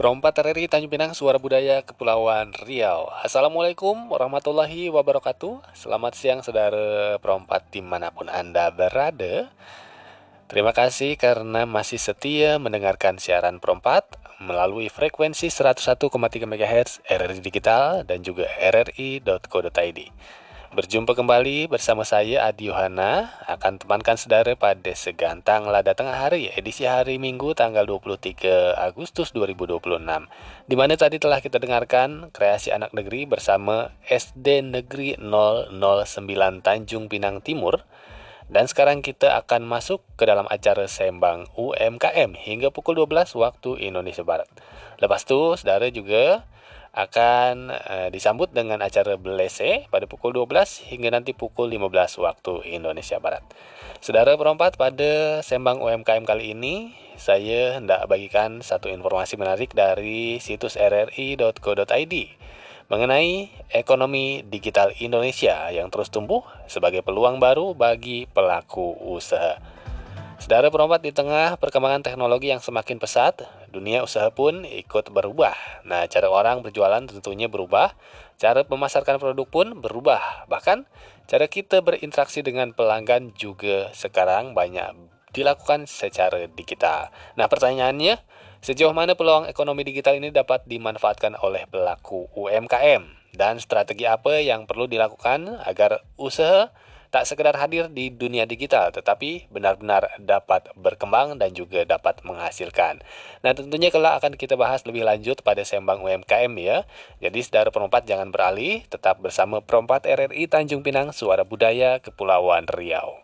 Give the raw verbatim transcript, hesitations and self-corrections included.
Perompat R R I Tanjung Pinang, Suara Budaya Kepulauan Riau. Assalamualaikum warahmatullahi wabarakatuh. Selamat siang saudara perompat dimanapun Anda berada. Terima kasih karena masih setia mendengarkan siaran perompat melalui frekuensi seratus satu koma tiga megahertz R R I Digital dan juga r r i dot co dot i d. Berjumpa kembali bersama saya Adi Yohana akan temankan saudara pada segantang lada tengah hari edisi hari Minggu tanggal dua puluh tiga Agustus dua ribu dua puluh enam, di mana tadi telah kita dengarkan kreasi anak negeri bersama S D Negeri nol nol sembilan Tanjung Pinang Timur. Dan sekarang kita akan masuk ke dalam acara Sembang U M K M hingga pukul dua belas waktu Indonesia Barat. Lepas itu saudara juga akan uh, disambut dengan acara Belese pada pukul dua belas hingga nanti pukul lima belas waktu Indonesia Barat. Saudara perompat, pada Sembang U M K M kali ini saya hendak bagikan satu informasi menarik dari situs r r i dot co dot i d mengenai ekonomi digital Indonesia yang terus tumbuh sebagai peluang baru bagi pelaku usaha. Saudara perompat, di tengah perkembangan teknologi yang semakin pesat, dunia usaha pun ikut berubah. Nah, cara orang berjualan tentunya berubah, cara memasarkan produk pun berubah. Bahkan, cara kita berinteraksi dengan pelanggan juga sekarang banyak dilakukan secara digital. Nah, pertanyaannya, sejauh mana peluang ekonomi digital ini dapat dimanfaatkan oleh pelaku U M K M? Dan strategi apa yang perlu dilakukan agar usaha tak sekedar hadir di dunia digital, tetapi benar-benar dapat berkembang dan juga dapat menghasilkan. Nah, tentunya kelak akan kita bahas lebih lanjut pada Sembang U M K M ya. Jadi saudara perompat jangan beralih, tetap bersama Perompat R R I Tanjung Pinang, Suara Budaya Kepulauan Riau.